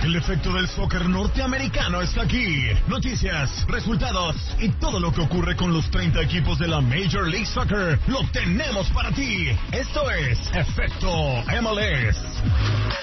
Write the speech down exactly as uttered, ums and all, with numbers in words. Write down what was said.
El efecto del soccer norteamericano está aquí. Noticias, resultados y todo lo que ocurre con los treinta equipos de la Major League Soccer lo tenemos para ti. Esto es Efecto M L S.